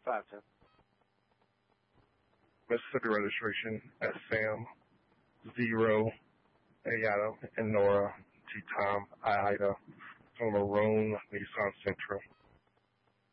510. Mississippi registration at Sam 0 Adam and Nora T Tom Ida from Maroon Nissan Sentra.